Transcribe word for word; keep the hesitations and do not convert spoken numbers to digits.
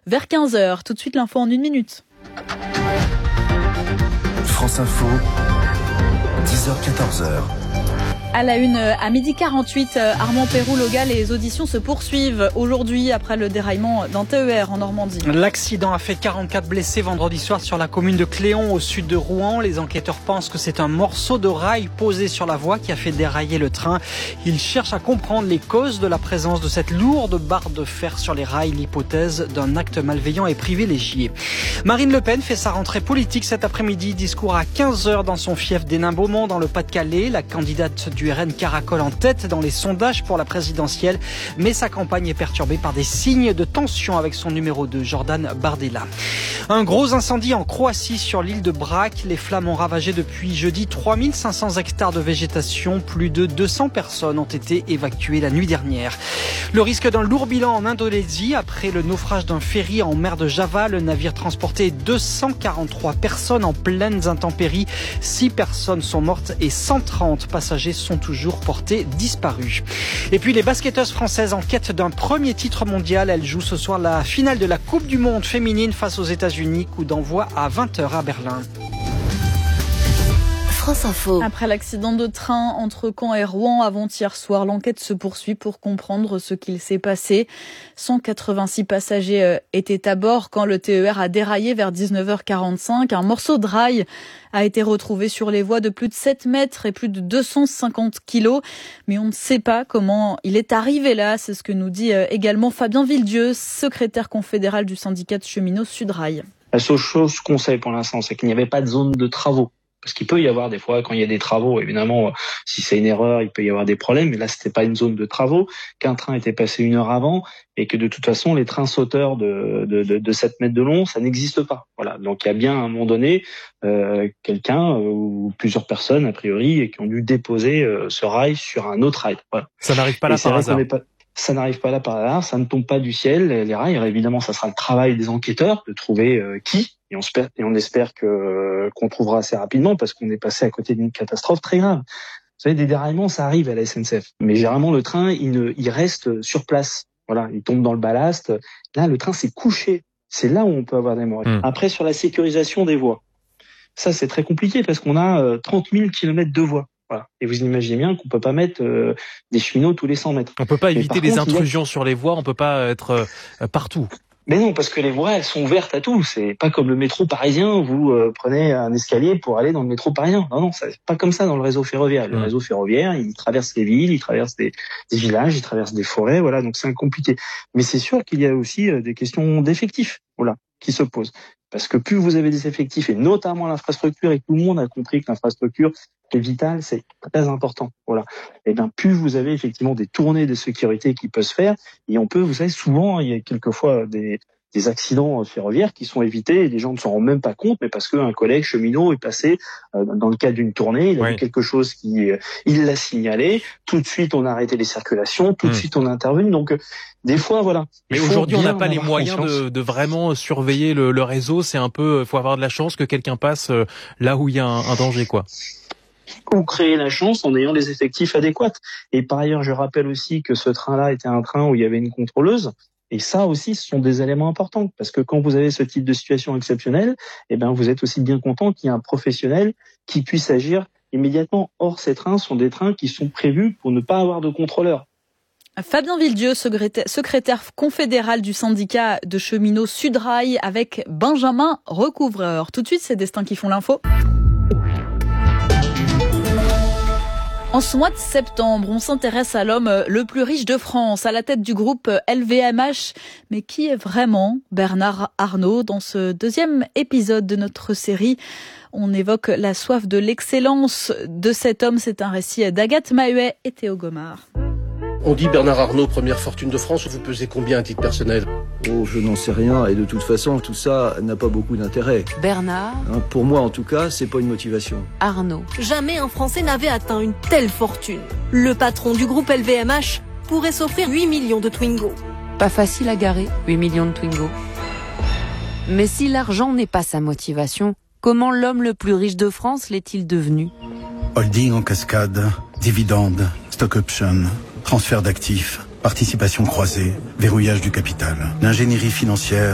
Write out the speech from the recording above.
vers quinze heures. Tout de suite, l'info en une minute. France Info, dix heures quatorze heures. À la une, à midi quarante-huit, Armand Péroux-Loga, les auditions se poursuivent aujourd'hui après le déraillement d'un T E R en Normandie. L'accident a fait quarante-quatre blessés vendredi soir sur la commune de Cléon, au sud de Rouen. Les enquêteurs pensent que c'est un morceau de rail posé sur la voie qui a fait dérailler le train. Ils cherchent à comprendre les causes de la présence de cette lourde barre de fer sur les rails. L'hypothèse d'un acte malveillant est privilégiée. Marine Le Pen fait sa rentrée politique cet après-midi. Discours à quinze heures dans son fief d'Hénin-Beaumont, dans le Pas-de-Calais. La candidate du R N caracole en tête dans les sondages pour la présidentielle, mais sa campagne est perturbée par des signes de tension avec son numéro deux, Jordan Bardella. Un gros incendie en Croatie sur l'île de Brač. Les flammes ont ravagé depuis jeudi trois mille cinq cents hectares de végétation. Plus de deux cents personnes ont été évacuées la nuit dernière. Le risque d'un lourd bilan en Indonésie après le naufrage d'un ferry en mer de Java. Le navire transportait deux cent quarante-trois personnes en pleines intempéries. Six personnes sont mortes et cent trente passagers sont toujours portés disparus. Et puis les basketteuses françaises en quête d'un premier titre mondial. Elles jouent ce soir la finale de la Coupe du Monde féminine face aux États-Unis. Coup d'envoi à vingt heures à Berlin. France Info. Après l'accident de train entre Caen et Rouen avant-hier soir, l'enquête se poursuit pour comprendre ce qu'il s'est passé. cent quatre-vingt-six passagers étaient à bord quand le T E R a déraillé vers dix-neuf heures quarante-cinq. Un morceau de rail a été retrouvé sur les voies de plus de sept mètres et plus de deux cent cinquante kilos. Mais on ne sait pas comment il est arrivé là. C'est ce que nous dit également Fabien Villedieu, secrétaire confédéral du syndicat de cheminots Sudrail. La seule chose qu'on sait pour l'instant, c'est qu'il n'y avait pas de zone de travaux. Parce qu'il peut y avoir des fois, quand il y a des travaux, évidemment, si c'est une erreur, il peut y avoir des problèmes. Mais là, c'était pas une zone de travaux, qu'un train était passé une heure avant et que de toute façon, les trains sauteurs de, de, de, de sept mètres de long, ça n'existe pas. Voilà. Donc, il y a bien à un moment donné euh, quelqu'un euh, ou plusieurs personnes, a priori, et qui ont dû déposer euh, ce rail sur un autre rail. Voilà. Ça n'arrive pas là par hasard. Ça n'arrive pas là par hasard, ça ne tombe pas du ciel, les rails. Alors évidemment, ça sera le travail des enquêteurs de trouver euh, qui, et on espère, et on espère que euh, qu'on trouvera assez rapidement parce qu'on est passé à côté d'une catastrophe très grave. Vous savez, des déraillements, ça arrive à la S N C F, mais généralement le train, il, ne, il reste sur place. Voilà, il tombe dans le ballast. Là, le train s'est couché. C'est là où on peut avoir des morts. Mmh. Après, sur la sécurisation des voies, ça c'est très compliqué parce qu'on a euh, trente mille kilomètres de voies. Voilà. Et vous imaginez bien qu'on peut pas mettre euh, des cheminots tous les cent mètres. On peut pas éviter les contre, intrusions a... sur les voies, on peut pas être euh, partout. Mais non, parce que les voies, elles sont ouvertes à tout. C'est pas comme le métro parisien où vous euh, prenez un escalier pour aller dans le métro parisien. Non, non, c'est pas comme ça dans le réseau ferroviaire. Le mmh. réseau ferroviaire, il traverse les villes, il traverse des, des villages, il traverse des forêts, voilà. Donc c'est compliqué. Mais c'est sûr qu'il y a aussi euh, des questions d'effectifs, voilà, qui se posent. Parce que plus vous avez des effectifs, et notamment l'infrastructure, et tout le monde a compris que l'infrastructure est vitale, c'est très important. Voilà. Et bien, plus vous avez effectivement des tournées de sécurité qui peuvent se faire, et on peut, vous savez, souvent, il y a quelquefois des, des accidents ferroviaires qui sont évités, et les gens ne s'en rendent même pas compte, mais parce qu'un collègue cheminot est passé euh, dans le cadre d'une tournée, il a oui. vu quelque chose qui, euh, il l'a signalé, tout de suite on a arrêté les circulations, tout mmh. de suite on a intervenu. Donc, euh, des fois, voilà. Mais aujourd'hui, on n'a pas les moyens de, de vraiment surveiller le, le réseau. C'est un peu, faut avoir de la chance que quelqu'un passe là où il y a un, un danger, quoi. Ou créer la chance en ayant les effectifs adéquats. Et par ailleurs, je rappelle aussi que ce train-là était un train où il y avait une contrôleuse. Et ça aussi, ce sont des éléments importants. Parce que quand vous avez ce type de situation exceptionnelle, eh ben, vous êtes aussi bien content qu'il y ait un professionnel qui puisse agir immédiatement. Or, ces trains sont des trains qui sont prévus pour ne pas avoir de contrôleur. Fabien Villedieu, secrétaire confédéral du syndicat de cheminots Sudrail avec Benjamin Recouvreur. Tout de suite, c'est Destin qui font l'info. En ce mois de septembre, on s'intéresse à l'homme le plus riche de France, à la tête du groupe L V M H. Mais qui est vraiment Bernard Arnault? Dans ce deuxième épisode de notre série, on évoque la soif de l'excellence de cet homme. C'est un récit d'Agathe Mahuet et Théo Gomard. On dit Bernard Arnault, première fortune de France. Vous pesez combien à titre personnel? Oh, je n'en sais rien. Et de toute façon, tout ça n'a pas beaucoup d'intérêt. Bernard hein, Pour moi, en tout cas, c'est pas une motivation. Arnault. Jamais un Français n'avait atteint une telle fortune. Le patron du groupe L V M H pourrait s'offrir huit millions de Twingo. Pas facile à garer, huit millions de Twingo. Mais si l'argent n'est pas sa motivation, comment l'homme le plus riche de France l'est-il devenu? Holding en cascade, dividendes, stock option, transfert d'actifs, participation croisée, verrouillage du capital. L'ingénierie financière